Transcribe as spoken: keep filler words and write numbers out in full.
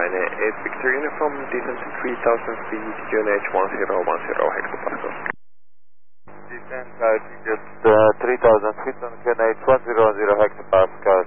Ryanair eight Victor Uniform, descent to three thousand feet, U N H one zero one zero hectopascals. Descent, I think just uh, three thousand feet on U N H one zero one zero hectopascals.